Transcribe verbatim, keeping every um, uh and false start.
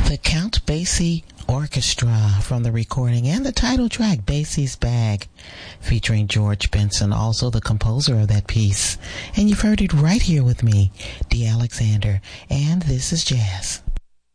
The Count Basie Orchestra from the recording and the title track, Basie's Bag, featuring George Benson, also the composer of that piece. And you've heard it right here with me, Dee Alexander, and this is Jazz.